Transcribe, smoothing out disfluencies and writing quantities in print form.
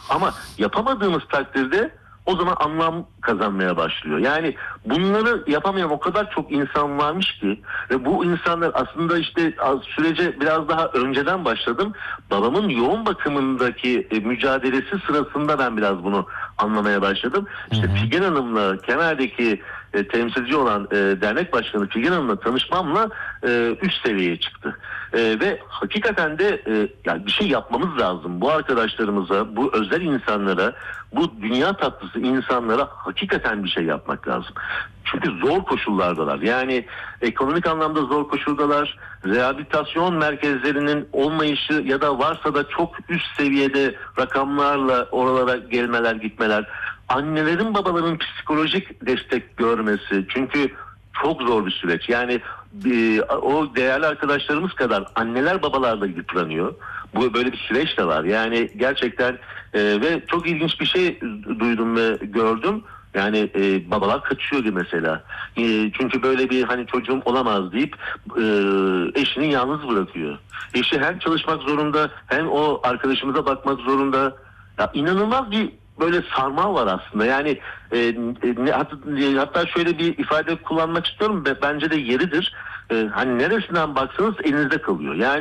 Ama yapamadığımız takdirde o zaman anlam kazanmaya başlıyor. Yani bunları yapamayan o kadar çok insan varmış ki ve bu insanlar aslında işte sürece biraz daha önceden başladım. Babamın yoğun bakımındaki mücadelesi sırasında ben biraz bunu anlamaya başladım. İşte Figen Hanım'la Kemer'deki temsilci olan dernek başkanı Figen Hanım'la tanışmamla üst seviyeye çıktı. Ve hakikaten de yani bir şey yapmamız lazım. Bu arkadaşlarımıza, bu özel insanlara, bu dünya tatlısı insanlara hakikaten bir şey yapmak lazım. Çünkü zor koşullardalar. Yani ekonomik anlamda zor koşuldalar. Rehabilitasyon merkezlerinin olmayışı ya da varsa da çok üst seviyede rakamlarla oralara gelmeler gitmeler. Annelerin babaların psikolojik destek görmesi. Çünkü çok zor bir süreç. Yani o değerli arkadaşlarımız kadar anneler babalar da yıpranıyor. Bu böyle bir süreç de var. Yani gerçekten ve çok ilginç bir şey duydum ve gördüm. Yani babalar kaçıyordu mesela. Çünkü böyle bir hani çocuğum olamaz deyip eşini yalnız bırakıyor. Eşi hem çalışmak zorunda hem o arkadaşımıza bakmak zorunda. Ya inanılmaz bir böyle sarmal var aslında. Yani hatta şöyle bir ifade kullanmak istiyorum. Bence de yeridir. Hani neresinden baksanız elinizde kalıyor. Yani